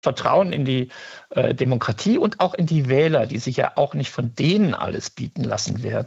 Vertrauen in die Demokratie und auch in die Wähler, die sich ja auch nicht von denen alles bieten lassen werden.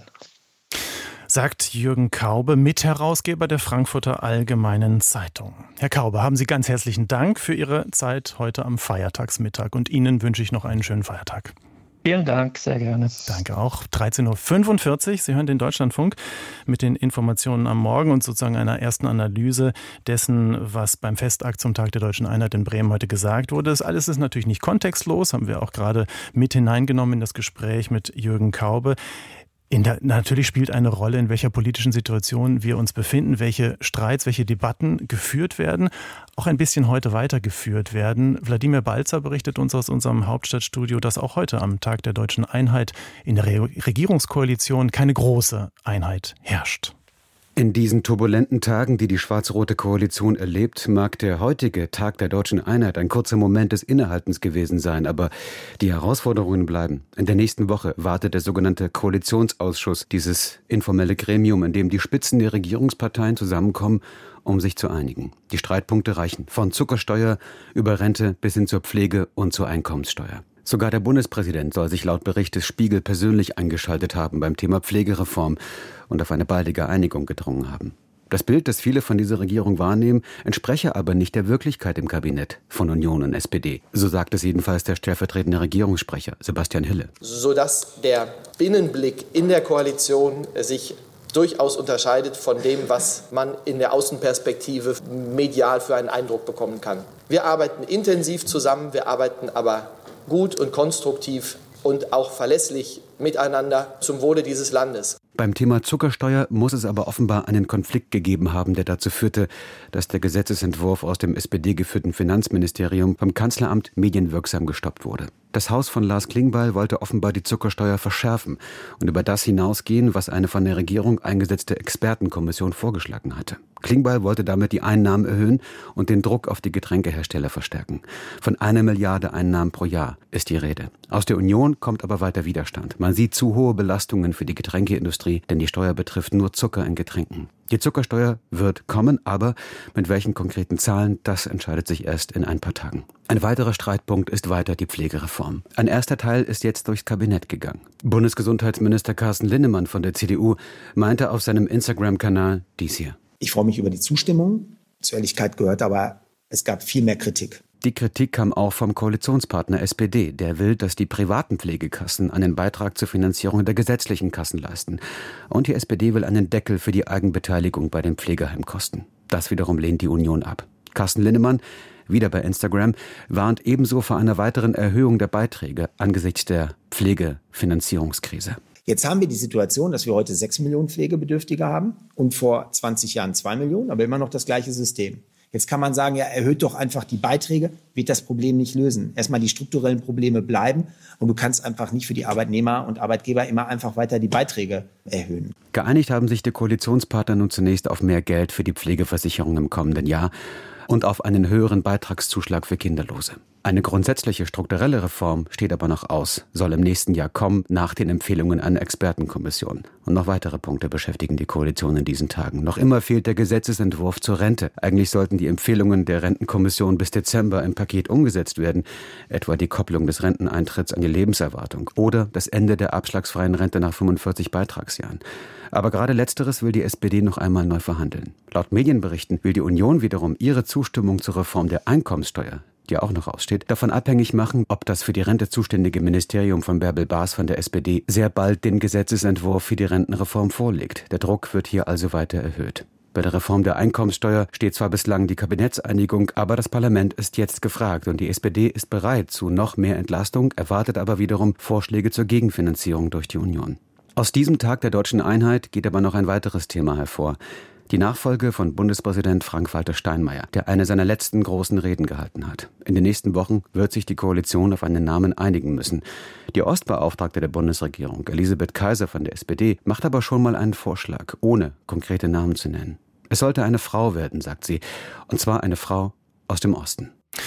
Sagt Jürgen Kaube, Mitherausgeber der Frankfurter Allgemeinen Zeitung. Herr Kaube, haben Sie ganz herzlichen Dank für Ihre Zeit heute am Feiertagsmittag und Ihnen wünsche ich noch einen schönen Feiertag. Vielen Dank, sehr gerne. Danke auch. 13.45 Uhr, Sie hören den Deutschlandfunk mit den Informationen am Morgen und sozusagen einer ersten Analyse dessen, was beim Festakt zum Tag der Deutschen Einheit in Bremen heute gesagt wurde. Das alles ist natürlich nicht kontextlos, haben wir auch gerade mit hineingenommen in das Gespräch mit Jürgen Kaube. Natürlich spielt eine Rolle, in welcher politischen Situation wir uns befinden, welche Streits, welche Debatten geführt werden, auch ein bisschen heute weitergeführt werden. Wladimir Balzer berichtet uns aus unserem Hauptstadtstudio, dass auch heute am Tag der Deutschen Einheit in der Regierungskoalition keine große Einheit herrscht. In diesen turbulenten Tagen, die die schwarz-rote Koalition erlebt, mag der heutige Tag der Deutschen Einheit ein kurzer Moment des Innehaltens gewesen sein, aber die Herausforderungen bleiben. In der nächsten Woche wartet der sogenannte Koalitionsausschuss, dieses informelle Gremium, in dem die Spitzen der Regierungsparteien zusammenkommen, um sich zu einigen. Die Streitpunkte reichen von Zuckersteuer über Rente bis hin zur Pflege und zur Einkommenssteuer. Sogar der Bundespräsident soll sich laut Bericht des Spiegel persönlich eingeschaltet haben beim Thema Pflegereform und auf eine baldige Einigung gedrungen haben. Das Bild, das viele von dieser Regierung wahrnehmen, entspreche aber nicht der Wirklichkeit im Kabinett von Union und SPD. So sagt es jedenfalls der stellvertretende Regierungssprecher Sebastian Hille. Sodass der Binnenblick in der Koalition sich durchaus unterscheidet von dem, was man in der Außenperspektive medial für einen Eindruck bekommen kann. Wir arbeiten intensiv zusammen, wir arbeiten aber gut und konstruktiv und auch verlässlich miteinander zum Wohle dieses Landes. Beim Thema Zuckersteuer muss es aber offenbar einen Konflikt gegeben haben, der dazu führte, dass der Gesetzesentwurf aus dem SPD-geführten Finanzministerium vom Kanzleramt medienwirksam gestoppt wurde. Das Haus von Lars Klingbeil wollte offenbar die Zuckersteuer verschärfen und über das hinausgehen, was eine von der Regierung eingesetzte Expertenkommission vorgeschlagen hatte. Klingbeil wollte damit die Einnahmen erhöhen und den Druck auf die Getränkehersteller verstärken. Von 1 Milliarde Einnahmen pro Jahr ist die Rede. Aus der Union kommt aber weiter Widerstand. Man sieht zu hohe Belastungen für die Getränkeindustrie, denn die Steuer betrifft nur Zucker in Getränken. Die Zuckersteuer wird kommen, aber mit welchen konkreten Zahlen, das entscheidet sich erst in ein paar Tagen. Ein weiterer Streitpunkt ist weiter die Pflegereform. Ein erster Teil ist jetzt durchs Kabinett gegangen. Bundesgesundheitsminister Carsten Linnemann von der CDU meinte auf seinem Instagram-Kanal dies hier. Ich freue mich über die Zustimmung. Zur Ehrlichkeit gehört aber, es gab viel mehr Kritik. Die Kritik kam auch vom Koalitionspartner SPD. Der will, dass die privaten Pflegekassen einen Beitrag zur Finanzierung der gesetzlichen Kassen leisten. Und die SPD will einen Deckel für die Eigenbeteiligung bei den Pflegeheimkosten. Das wiederum lehnt die Union ab. Carsten Linnemann, wieder bei Instagram, warnt ebenso vor einer weiteren Erhöhung der Beiträge angesichts der Pflegefinanzierungskrise. Jetzt haben wir die Situation, dass wir heute 6 Millionen Pflegebedürftige haben und vor 20 Jahren 2 Millionen, aber immer noch das gleiche System. Jetzt kann man sagen, ja, erhöht doch einfach die Beiträge, wird das Problem nicht lösen. Erstmal die strukturellen Probleme bleiben und du kannst einfach nicht für die Arbeitnehmer und Arbeitgeber immer einfach weiter die Beiträge erhöhen. Geeinigt haben sich die Koalitionspartner nun zunächst auf mehr Geld für die Pflegeversicherung im kommenden Jahr und auf einen höheren Beitragszuschlag für Kinderlose. Eine grundsätzliche strukturelle Reform steht aber noch aus, soll im nächsten Jahr kommen, nach den Empfehlungen einer Expertenkommission. Und noch weitere Punkte beschäftigen die Koalition in diesen Tagen. Noch immer fehlt der Gesetzesentwurf zur Rente. Eigentlich sollten die Empfehlungen der Rentenkommission bis Dezember im Paket umgesetzt werden, etwa die Kopplung des Renteneintritts an die Lebenserwartung oder das Ende der abschlagsfreien Rente nach 45 Beitragsjahren. Aber gerade Letzteres will die SPD noch einmal neu verhandeln. Laut Medienberichten will die Union wiederum ihre Zustimmung zur Reform der Einkommenssteuer, die auch noch aussteht, davon abhängig machen, ob das für die Rente zuständige Ministerium von Bärbel Baas von der SPD sehr bald den Gesetzesentwurf für die Rentenreform vorlegt. Der Druck wird hier also weiter erhöht. Bei der Reform der Einkommenssteuer steht zwar bislang die Kabinettseinigung, aber das Parlament ist jetzt gefragt und die SPD ist bereit zu noch mehr Entlastung, erwartet aber wiederum Vorschläge zur Gegenfinanzierung durch die Union. Aus diesem Tag der Deutschen Einheit geht aber noch ein weiteres Thema hervor. Die Nachfolge von Bundespräsident Frank-Walter Steinmeier, der eine seiner letzten großen Reden gehalten hat. In den nächsten Wochen wird sich die Koalition auf einen Namen einigen müssen. Die Ostbeauftragte der Bundesregierung, Elisabeth Kaiser von der SPD, macht aber schon mal einen Vorschlag, ohne konkrete Namen zu nennen. Es sollte eine Frau werden, sagt sie, und zwar eine Frau aus dem Osten.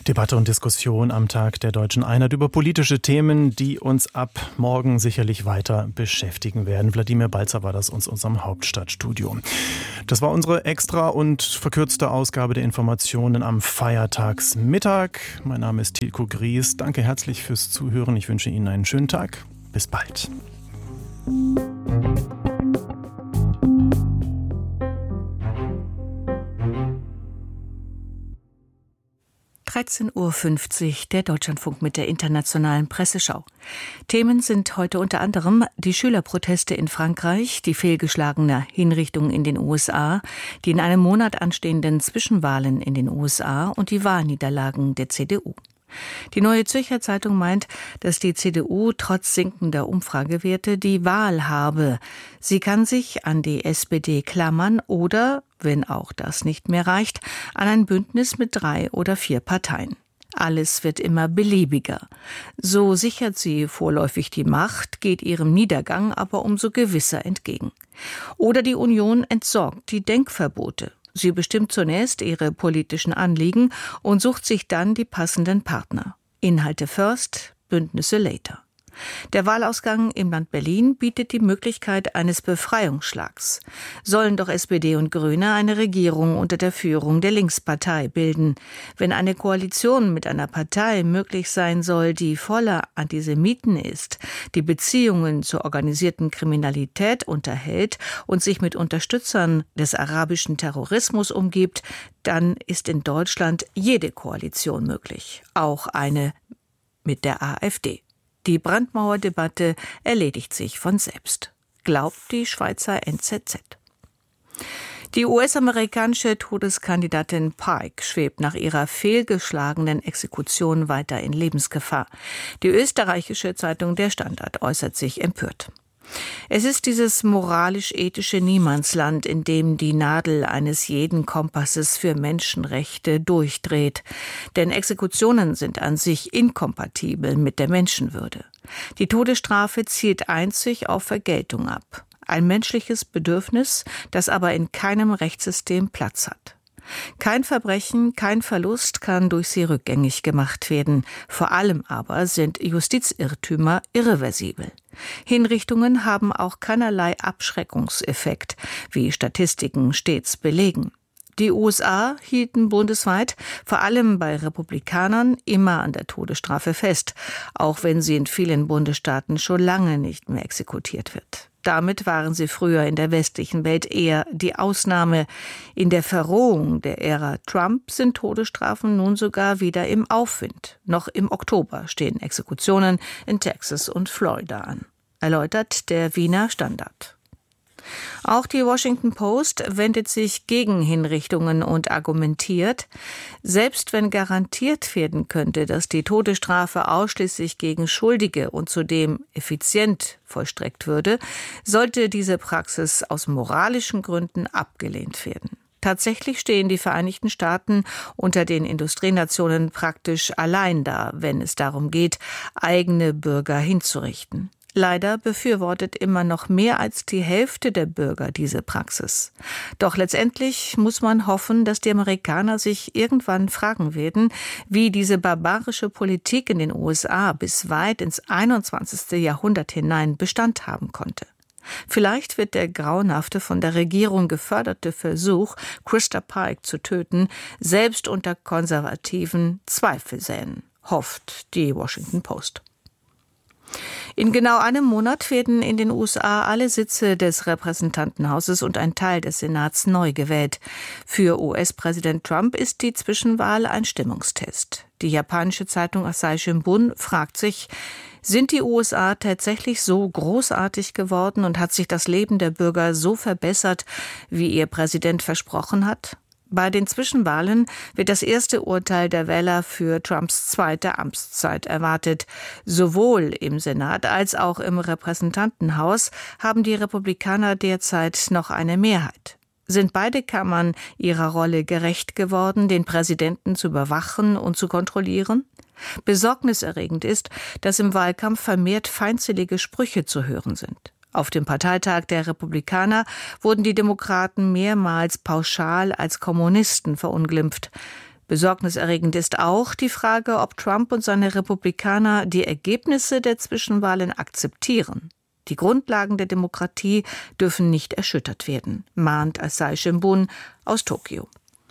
Debatte und Diskussion am Tag der Deutschen Einheit über politische Themen, die uns ab morgen sicherlich weiter beschäftigen werden. Wladimir Balzer war das aus unserem Hauptstadtstudio. Das war unsere extra und verkürzte Ausgabe der Informationen am Feiertagsmittag. Mein Name ist Tilko Gries. Danke herzlich fürs Zuhören. Ich wünsche Ihnen einen schönen Tag. Bis bald. 13:50 Uhr, der Deutschlandfunk mit der internationalen Presseschau. Themen sind heute unter anderem die Schülerproteste in Frankreich, die fehlgeschlagene Hinrichtung in den USA, die in einem Monat anstehenden Zwischenwahlen in den USA und die Wahlniederlagen der CDU. Die Neue Zürcher Zeitung meint, dass die CDU trotz sinkender Umfragewerte die Wahl habe. Sie kann sich an die SPD klammern oder, wenn auch das nicht mehr reicht, an ein Bündnis mit 3 oder 4 Parteien. Alles wird immer beliebiger. So sichert sie vorläufig die Macht, geht ihrem Niedergang aber umso gewisser entgegen. Oder die Union entsorgt die Denkverbote. Sie bestimmt zunächst ihre politischen Anliegen und sucht sich dann die passenden Partner. Inhalte first, Bündnisse later. Der Wahlausgang im Land Berlin bietet die Möglichkeit eines Befreiungsschlags. Sollen doch SPD und Grüne eine Regierung unter der Führung der Linkspartei bilden. Wenn eine Koalition mit einer Partei möglich sein soll, die voller Antisemiten ist, die Beziehungen zur organisierten Kriminalität unterhält und sich mit Unterstützern des arabischen Terrorismus umgibt, dann ist in Deutschland jede Koalition möglich, auch eine mit der AfD. Die Brandmauerdebatte erledigt sich von selbst, glaubt die Schweizer NZZ. Die US-amerikanische Todeskandidatin Pike schwebt nach ihrer fehlgeschlagenen Exekution weiter in Lebensgefahr. Die österreichische Zeitung Der Standard äußert sich empört. Es ist dieses moralisch-ethische Niemandsland, in dem die Nadel eines jeden Kompasses für Menschenrechte durchdreht. Denn Exekutionen sind an sich inkompatibel mit der Menschenwürde. Die Todesstrafe zielt einzig auf Vergeltung ab. Ein menschliches Bedürfnis, das aber in keinem Rechtssystem Platz hat. Kein Verbrechen, kein Verlust kann durch sie rückgängig gemacht werden. Vor allem aber sind Justizirrtümer irreversibel. Hinrichtungen haben auch keinerlei Abschreckungseffekt, wie Statistiken stets belegen. Die USA hielten bundesweit, vor allem bei Republikanern, immer an der Todesstrafe fest, auch wenn sie in vielen Bundesstaaten schon lange nicht mehr exekutiert wird. Damit waren sie früher in der westlichen Welt eher die Ausnahme. In der Verrohung der Ära Trump sind Todesstrafen nun sogar wieder im Aufwind. Noch im Oktober stehen Exekutionen in Texas und Florida an, erläutert der Wiener Standard. Auch die Washington Post wendet sich gegen Hinrichtungen und argumentiert, selbst wenn garantiert werden könnte, dass die Todesstrafe ausschließlich gegen Schuldige und zudem effizient vollstreckt würde, sollte diese Praxis aus moralischen Gründen abgelehnt werden. Tatsächlich stehen die Vereinigten Staaten unter den Industrienationen praktisch allein da, wenn es darum geht, eigene Bürger hinzurichten. Leider befürwortet immer noch mehr als die Hälfte der Bürger diese Praxis. Doch letztendlich muss man hoffen, dass die Amerikaner sich irgendwann fragen werden, wie diese barbarische Politik in den USA bis weit ins 21. Jahrhundert hinein Bestand haben konnte. Vielleicht wird der grauenhafte, von der Regierung geförderte Versuch, Christa Pike zu töten, selbst unter Konservativen Zweifel säen, hofft die Washington Post. In genau einem Monat werden in den USA alle Sitze des Repräsentantenhauses und ein Teil des Senats neu gewählt. Für US-Präsident Trump ist die Zwischenwahl ein Stimmungstest. Die japanische Zeitung Asahi Shimbun fragt sich, sind die USA tatsächlich so großartig geworden und hat sich das Leben der Bürger so verbessert, wie ihr Präsident versprochen hat? Bei den Zwischenwahlen wird das erste Urteil der Wähler für Trumps zweite Amtszeit erwartet. Sowohl im Senat als auch im Repräsentantenhaus haben die Republikaner derzeit noch eine Mehrheit. Sind beide Kammern ihrer Rolle gerecht geworden, den Präsidenten zu überwachen und zu kontrollieren? Besorgniserregend ist, dass im Wahlkampf vermehrt feindselige Sprüche zu hören sind. Auf dem Parteitag der Republikaner wurden die Demokraten mehrmals pauschal als Kommunisten verunglimpft. Besorgniserregend ist auch die Frage, ob Trump und seine Republikaner die Ergebnisse der Zwischenwahlen akzeptieren. Die Grundlagen der Demokratie dürfen nicht erschüttert werden, mahnt Asahi Shimbun aus Tokio.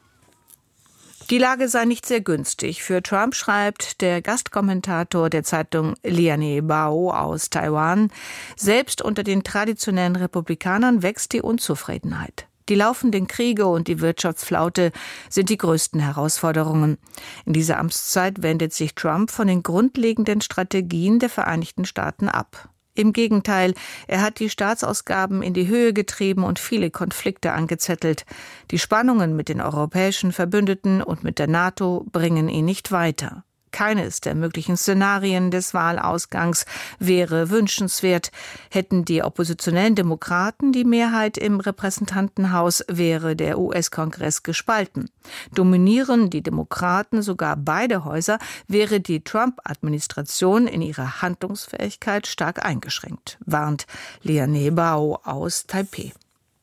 Die Lage sei nicht sehr günstig. Für Trump schreibt der Gastkommentator der Zeitung Liane Bao aus Taiwan, selbst unter den traditionellen Republikanern wächst die Unzufriedenheit. Die laufenden Kriege und die Wirtschaftsflaute sind die größten Herausforderungen. In dieser Amtszeit wendet sich Trump von den grundlegenden Strategien der Vereinigten Staaten ab. Im Gegenteil, er hat die Staatsausgaben in die Höhe getrieben und viele Konflikte angezettelt. Die Spannungen mit den europäischen Verbündeten und mit der NATO bringen ihn nicht weiter. Keines der möglichen Szenarien des Wahlausgangs wäre wünschenswert. Hätten die oppositionellen Demokraten die Mehrheit im Repräsentantenhaus, wäre der US-Kongress gespalten. Dominieren die Demokraten sogar beide Häuser, wäre die Trump-Administration in ihrer Handlungsfähigkeit stark eingeschränkt, warnt Liane Bao aus Taipeh.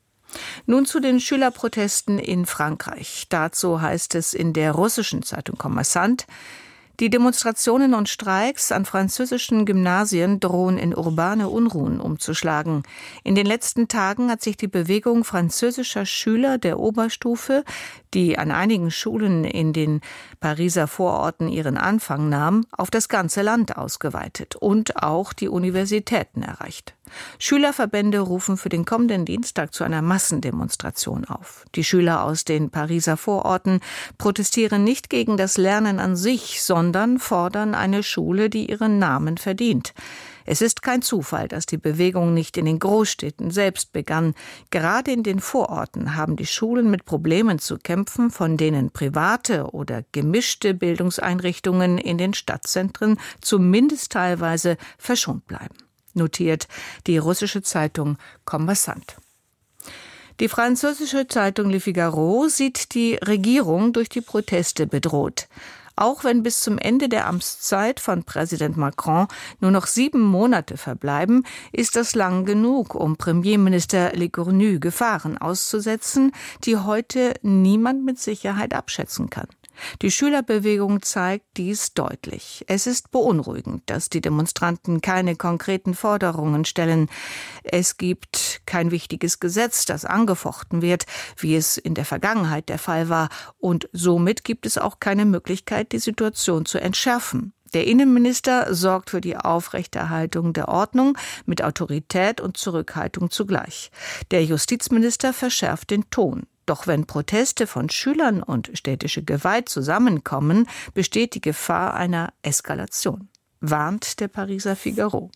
Nun zu den Schülerprotesten in Frankreich. Dazu heißt es in der russischen Zeitung Kommersant: Die Demonstrationen und Streiks an französischen Gymnasien drohen in urbane Unruhen umzuschlagen. In den letzten Tagen hat sich die Bewegung französischer Schüler der Oberstufe, die an einigen Schulen in den Pariser Vororten ihren Anfang nahm, auf das ganze Land ausgeweitet und auch die Universitäten erreicht. Schülerverbände rufen für den kommenden Dienstag zu einer Massendemonstration auf. Die Schüler aus den Pariser Vororten protestieren nicht gegen das Lernen an sich, sondern fordern eine Schule, die ihren Namen verdient. Es ist kein Zufall, dass die Bewegung nicht in den Großstädten selbst begann. Gerade in den Vororten haben die Schulen mit Problemen zu kämpfen, von denen private oder gemischte Bildungseinrichtungen in den Stadtzentren zumindest teilweise verschont bleiben, notiert die russische Zeitung Kommersant. Die französische Zeitung Le Figaro sieht die Regierung durch die Proteste bedroht. Auch wenn bis zum Ende der Amtszeit von Präsident Macron nur noch 7 Monate verbleiben, ist das lang genug, um Premierminister Lecornu Gefahren auszusetzen, die heute niemand mit Sicherheit abschätzen kann. Die Schülerbewegung zeigt dies deutlich. Es ist beunruhigend, dass die Demonstranten keine konkreten Forderungen stellen. Es gibt kein wichtiges Gesetz, das angefochten wird, wie es in der Vergangenheit der Fall war. Und somit gibt es auch keine Möglichkeit, die Situation zu entschärfen. Der Innenminister sorgt für die Aufrechterhaltung der Ordnung mit Autorität und Zurückhaltung zugleich. Der Justizminister verschärft den Ton. Doch wenn Proteste von Schülern und städtische Gewalt zusammenkommen, besteht die Gefahr einer Eskalation, warnt der Pariser Figaro.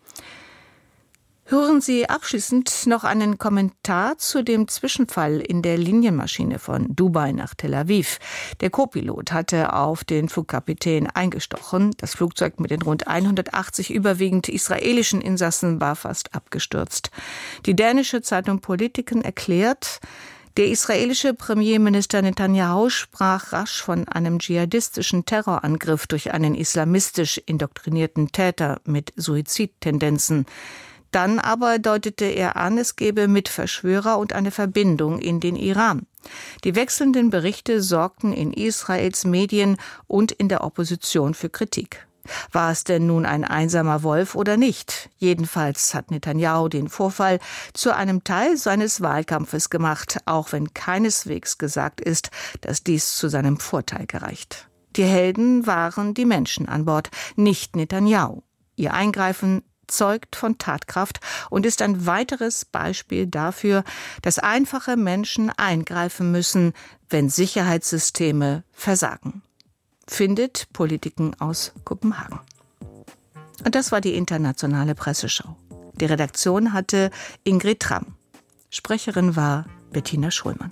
Hören Sie abschließend noch einen Kommentar zu dem Zwischenfall in der Linienmaschine von Dubai nach Tel Aviv. Der Co-Pilot hatte auf den Flugkapitän eingestochen. Das Flugzeug mit den rund 180 überwiegend israelischen Insassen war fast abgestürzt. Die dänische Zeitung Politiken erklärt, der israelische Premierminister Netanyahu sprach rasch von einem dschihadistischen Terrorangriff durch einen islamistisch indoktrinierten Täter mit Suizidtendenzen. Dann aber deutete er an, es gebe Mitverschwörer und eine Verbindung in den Iran. Die wechselnden Berichte sorgten in Israels Medien und in der Opposition für Kritik. War es denn nun ein einsamer Wolf oder nicht? Jedenfalls hat Netanyahu den Vorfall zu einem Teil seines Wahlkampfes gemacht, auch wenn keineswegs gesagt ist, dass dies zu seinem Vorteil gereicht. Die Helden waren die Menschen an Bord, nicht Netanyahu. Ihr Eingreifen zeugt von Tatkraft und ist ein weiteres Beispiel dafür, dass einfache Menschen eingreifen müssen, wenn Sicherheitssysteme versagen. Findet Politiken aus Kopenhagen. Und das war die internationale Presseschau. Die Redaktion hatte Ingrid Tramm. Sprecherin war Bettina Schulmann.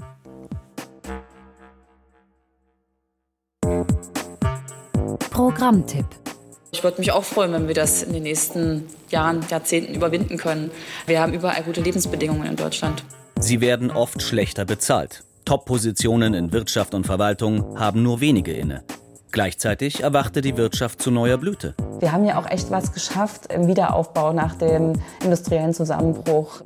Programmtipp. Ich würde mich auch freuen, wenn wir das in den nächsten Jahren, Jahrzehnten überwinden können. Wir haben überall gute Lebensbedingungen in Deutschland. Sie werden oft schlechter bezahlt. Top-Positionen in Wirtschaft und Verwaltung haben nur wenige inne. Gleichzeitig erwachte die Wirtschaft zu neuer Blüte. Wir haben ja auch echt was geschafft im Wiederaufbau nach dem industriellen Zusammenbruch.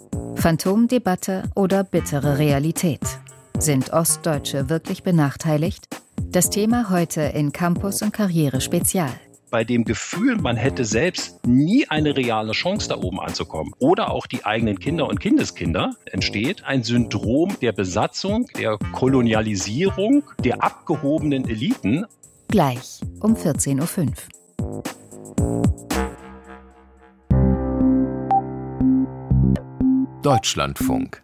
Phantomdebatte oder bittere Realität? Sind Ostdeutsche wirklich benachteiligt? Das Thema heute in Campus und Karriere Spezial. Bei dem Gefühl, man hätte selbst nie eine reale Chance, da oben anzukommen, oder auch die eigenen Kinder und Kindeskinder, entsteht ein Syndrom der Besatzung, der Kolonialisierung, der abgehobenen Eliten. Gleich um 14.05 Uhr. Deutschlandfunk.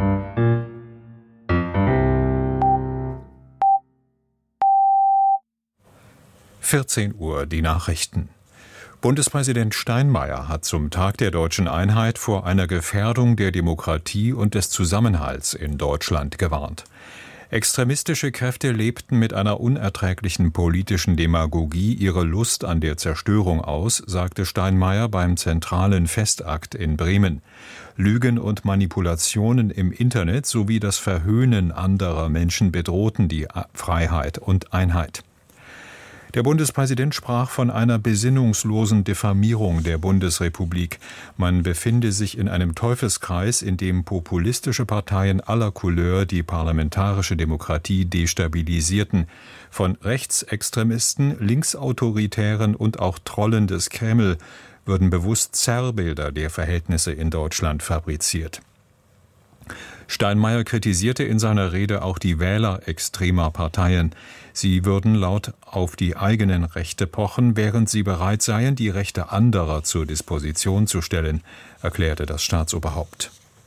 Uhr, die Nachrichten. Bundespräsident Steinmeier hat zum Tag der Deutschen Einheit vor einer Gefährdung der Demokratie und des Zusammenhalts in Deutschland gewarnt. Extremistische Kräfte lebten mit einer unerträglichen politischen Demagogie ihre Lust an der Zerstörung aus, sagte Steinmeier beim zentralen Festakt in Bremen. Lügen und Manipulationen im Internet sowie das Verhöhnen anderer Menschen bedrohten die Freiheit und Einheit. Der Bundespräsident sprach von einer besinnungslosen Diffamierung der Bundesrepublik. Man befinde sich in einem Teufelskreis, in dem populistische Parteien aller Couleur die parlamentarische Demokratie destabilisierten. Von Rechtsextremisten, Linksautoritären und auch Trollen des Kreml würden bewusst Zerrbilder der Verhältnisse in Deutschland fabriziert. Steinmeier kritisierte in seiner Rede auch die Wähler extremer Parteien. Sie würden laut auf die eigenen Rechte pochen, während sie bereit seien, die Rechte anderer zur Disposition zu stellen, erklärte das Staatsoberhaupt.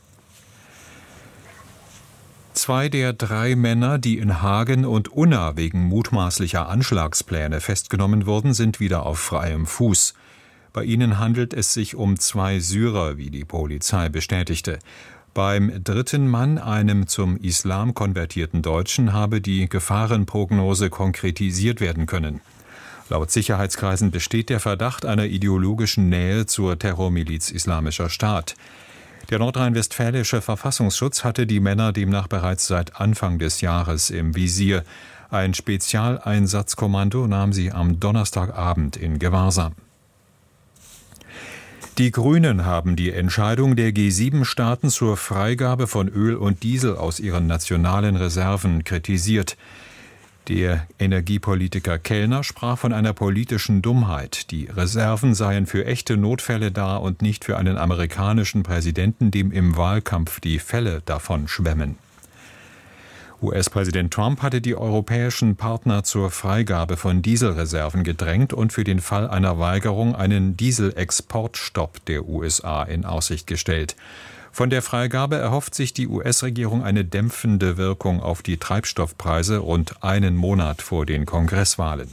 2 der 3 Männer, die in Hagen und Unna wegen mutmaßlicher Anschlagspläne festgenommen wurden, sind wieder auf freiem Fuß. Bei ihnen handelt es sich um 2 Syrer, wie die Polizei bestätigte. Beim 3. Mann, einem zum Islam konvertierten Deutschen, habe die Gefahrenprognose konkretisiert werden können. Laut Sicherheitskreisen besteht der Verdacht einer ideologischen Nähe zur Terrormiliz Islamischer Staat. Der nordrhein-westfälische Verfassungsschutz hatte die Männer demnach bereits seit Anfang des Jahres im Visier. Ein Spezialeinsatzkommando nahm sie am Donnerstagabend in Gewahrsam. Die Grünen haben die Entscheidung der G7-Staaten zur Freigabe von Öl und Diesel aus ihren nationalen Reserven kritisiert. Der Energiepolitiker Kellner sprach von einer politischen Dummheit. Die Reserven seien für echte Notfälle da und nicht für einen amerikanischen Präsidenten, dem im Wahlkampf die Fälle davon schwemmen. US-Präsident Trump hatte die europäischen Partner zur Freigabe von Dieselreserven gedrängt und für den Fall einer Weigerung einen Dieselexportstopp der USA in Aussicht gestellt. Von der Freigabe erhofft sich die US-Regierung eine dämpfende Wirkung auf die Treibstoffpreise rund einen Monat vor den Kongresswahlen.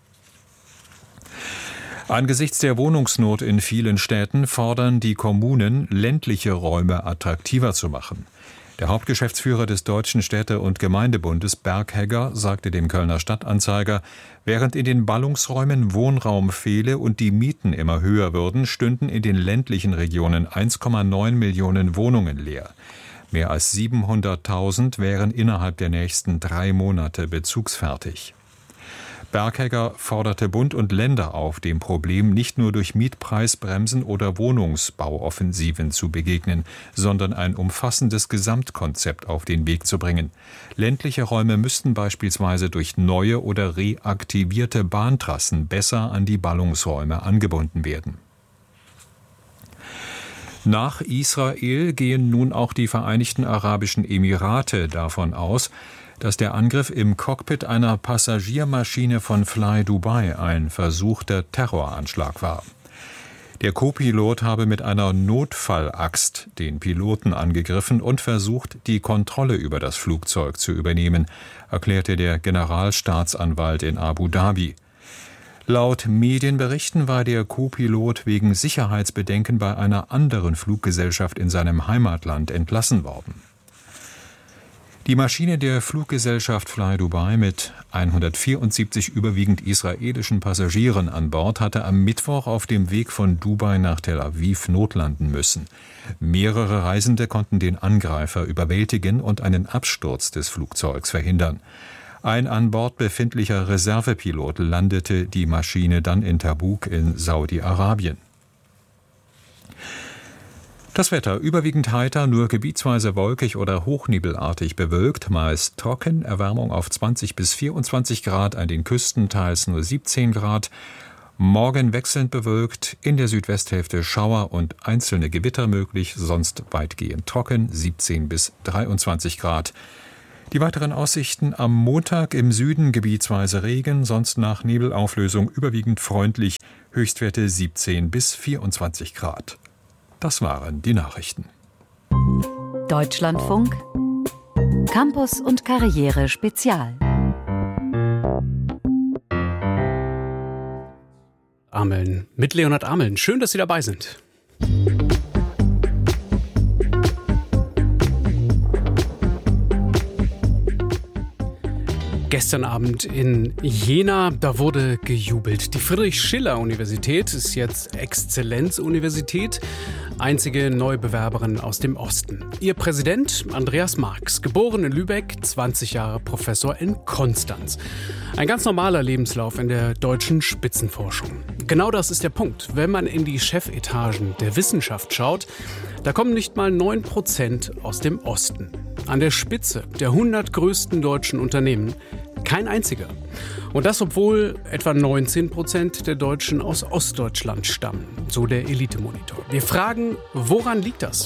Angesichts der Wohnungsnot in vielen Städten fordern die Kommunen, ländliche Räume attraktiver zu machen. Der Hauptgeschäftsführer des Deutschen Städte- und Gemeindebundes, Berghegger, sagte dem Kölner Stadtanzeiger, während in den Ballungsräumen Wohnraum fehle und die Mieten immer höher würden, stünden in den ländlichen Regionen 1,9 Millionen Wohnungen leer. Mehr als 700.000 wären innerhalb der nächsten 3 Monate bezugsfertig. Berghegger forderte Bund und Länder auf, dem Problem nicht nur durch Mietpreisbremsen oder Wohnungsbauoffensiven zu begegnen, sondern ein umfassendes Gesamtkonzept auf den Weg zu bringen. Ländliche Räume müssten beispielsweise durch neue oder reaktivierte Bahntrassen besser an die Ballungsräume angebunden werden. Nach Israel gehen nun auch die Vereinigten Arabischen Emirate davon aus, dass der Angriff im Cockpit einer Passagiermaschine von Fly Dubai ein versuchter Terroranschlag war. Der Co-Pilot habe mit einer Notfallaxt den Piloten angegriffen und versucht, die Kontrolle über das Flugzeug zu übernehmen, erklärte der Generalstaatsanwalt in Abu Dhabi. Laut Medienberichten war der Co-Pilot wegen Sicherheitsbedenken bei einer anderen Fluggesellschaft in seinem Heimatland entlassen worden. Die Maschine der Fluggesellschaft Fly Dubai mit 174 überwiegend israelischen Passagieren an Bord hatte am Mittwoch auf dem Weg von Dubai nach Tel Aviv notlanden müssen. Mehrere Reisende konnten den Angreifer überwältigen und einen Absturz des Flugzeugs verhindern. Ein an Bord befindlicher Reservepilot landete die Maschine dann in Tabuk in Saudi-Arabien. Das Wetter überwiegend heiter, nur gebietsweise wolkig oder hochnebelartig bewölkt, meist trocken, Erwärmung auf 20 bis 24 Grad, an den Küsten teils nur 17 Grad. Morgen wechselnd bewölkt, in der Südwesthälfte Schauer und einzelne Gewitter möglich, sonst weitgehend trocken, 17 bis 23 Grad. Die weiteren Aussichten: am Montag im Süden gebietsweise Regen, sonst nach Nebelauflösung überwiegend freundlich, Höchstwerte 17 bis 24 Grad. Das waren die Nachrichten. Deutschlandfunk Campus und Karriere Spezial. Ameln mit Leonhard Ameln. Schön, dass Sie dabei sind. Gestern Abend in Jena, da wurde gejubelt. Die Friedrich-Schiller-Universität ist jetzt Exzellenzuniversität, einzige Neubewerberin aus dem Osten. Ihr Präsident Andreas Marx, geboren in Lübeck, 20 Jahre Professor in Konstanz. Ein ganz normaler Lebenslauf in der deutschen Spitzenforschung. Genau das ist der Punkt. Wenn man in die Chefetagen der Wissenschaft schaut, da kommen nicht mal 9% aus dem Osten. An der Spitze der 100 größten deutschen Unternehmen kein einziger. Und das, obwohl etwa 19% der Deutschen aus Ostdeutschland stammen, so der Elite-Monitor. Wir fragen, woran liegt das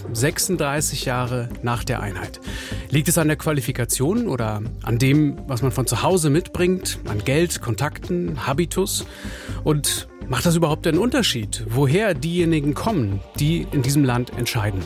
36 Jahre nach der Einheit? Liegt es an der Qualifikation oder an dem, was man von zu Hause mitbringt, an Geld, Kontakten, Habitus? Und macht das überhaupt einen Unterschied, woher diejenigen kommen, die in diesem Land entscheiden?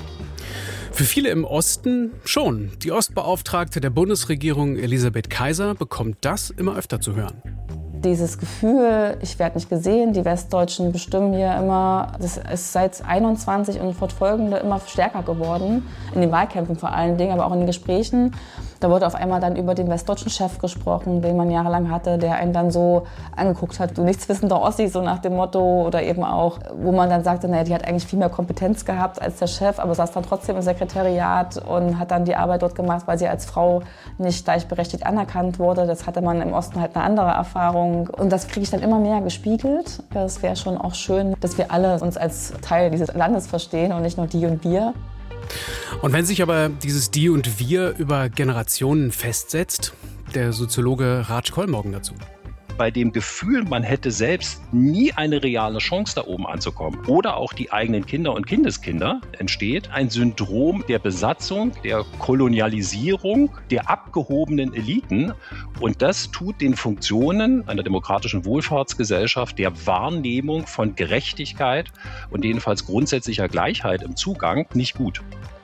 Für viele im Osten schon. Die Ostbeauftragte der Bundesregierung Elisabeth Kaiser bekommt das immer öfter zu hören. Dieses Gefühl, ich werde nicht gesehen, die Westdeutschen bestimmen hier immer, das ist seit 21 und fortfolgende immer stärker geworden. In den Wahlkämpfen vor allen Dingen, aber auch in den Gesprächen. Da wurde auf einmal dann über den westdeutschen Chef gesprochen, den man jahrelang hatte, der einen dann so angeguckt hat, du nichtswissender Ossi, so nach dem Motto. Oder eben auch, wo man dann sagte, naja, die hat eigentlich viel mehr Kompetenz gehabt als der Chef, aber saß dann trotzdem im Sekretariat und hat dann die Arbeit dort gemacht, weil sie als Frau nicht gleichberechtigt anerkannt wurde. Das hatte man im Osten halt eine andere Erfahrung. Und das kriege ich dann immer mehr gespiegelt. Das wäre schon auch schön, dass wir alle uns als Teil dieses Landes verstehen und nicht nur die und wir. Und wenn sich aber dieses Die und Wir über Generationen festsetzt, der Soziologe Raj Kollmorgen dazu. Bei dem Gefühl, man hätte selbst nie eine reale Chance, da oben anzukommen, oder auch die eigenen Kinder und Kindeskinder, entsteht ein Syndrom der Besatzung, der Kolonialisierung, der abgehobenen Eliten. Und das tut den Funktionen einer demokratischen Wohlfahrtsgesellschaft, der Wahrnehmung von Gerechtigkeit und jedenfalls grundsätzlicher Gleichheit im Zugang nicht gut.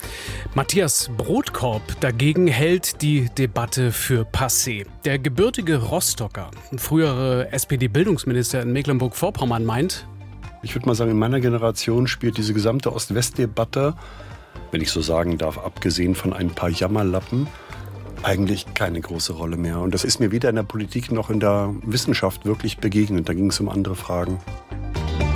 Matthias Brotkorb dagegen hält die Debatte für passé. Der gebürtige Rostocker, frühere SPD-Bildungsminister in Mecklenburg-Vorpommern, meint: Ich würde mal sagen, in meiner Generation spielt diese gesamte Ost-West-Debatte, wenn ich so sagen darf, abgesehen von ein paar Jammerlappen, eigentlich keine große Rolle mehr. Und das ist mir weder in der Politik noch in der Wissenschaft wirklich begegnet. Da ging es um andere Fragen.